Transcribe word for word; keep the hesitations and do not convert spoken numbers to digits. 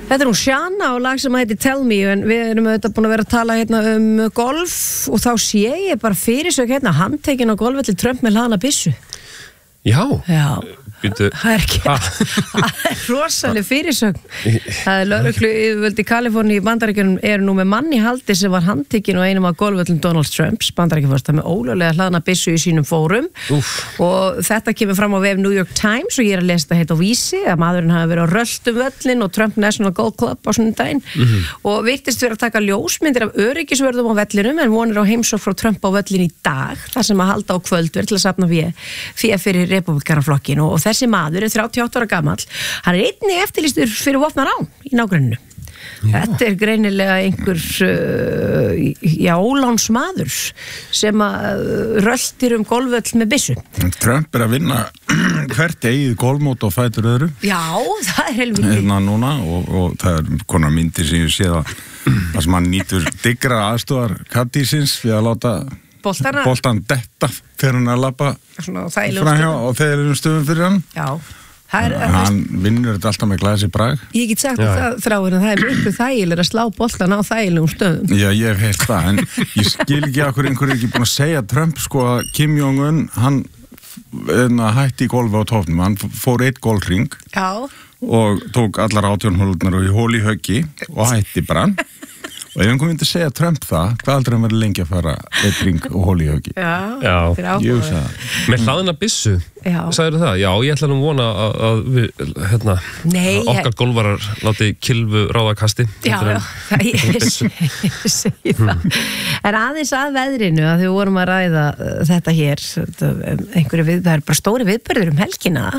Þetta er hún Shana og lag sem heitir Tell Me, en við erum auðvitað búin að vera að tala hérna um golf og þá sé ég bara fyrirsök hérna handtekinn á golfvelli Trump með hlaðna byssu. Já. Já. Býtu. Það er ekki, það er rosaleg fyrirsögn. Það er lögreglu yfirvöld í Kaliforníu í Bandaríkjunum eru nú með mann í haldi sem var handtekinn og einum af golfvöllum Donald Trumps, Bandaríkjaforseta, með ólöglega hlaðna byssu í sínum fórum. Úf. Og þetta kemur fram á vef New York Times og ég er að lesa þetta heit á Vísi að maðurinn hafi verið á röltum völlin og Trump National Golf Club á sunnudaginn mm-hmm. og virtist vera að taka ljósmyndir af öryggisvörðum á vellinum en vonir á heimsókn frá Trump á völlin í dag þar sem að halda á kvöldverð til að safna fé fyrir repúblikanaflokkin og þessi maður er þrjátíu og átta ára gamall. Hann er einnig eftirlýstur fyrir vopnar án í nágrenninu. Þetta er greinilega einhver uh, já, ólánsmaður sem að röltir um golfvöll með byssu. Trump er að vinna hvert eigið golfmót og fætur öðru. Já, það er helviti. Hérna núna og, og það er konar myndir sem ég sé að það sem hann nýtur digra aðstofar kattísins við að láta Boltana. boltan detta þegar hann er að lappa framhjá og þegar er um stöðum fyrir hann. Já. Er, hann vinnur þetta alltaf með glæsi brag. Ég get sagt það þráir en það er miklu þægilega að slá boltan á þægilegum stöðum. Já, ég hef heilt það, en ég skil ekki að hverju einhverju ekki búin að segja Trump sko að Kim Jong-un, hann hætti í golfi á tófnum, hann fór eitt golfring Já. Og tók allar átján hólurnar og í hól í höggi og hætti bara. Og ef einhvern myndi segja Trump það, hvað aldrei hann verið lengi að fara eitt ring og hóli í höggi? Já, Já. Ég sagði það. Með hlaðina byssu, sagður það? Já, ég ætla nú vona að, að við, hérna, Nei, okkar ég... golfarar láti kylfu ráðakasti. Já, já, það ég segi það. En aðeins að veðrinu, að við vorum að ræða þetta hér, einhverju við, það er bara stóri viðburður um helgina.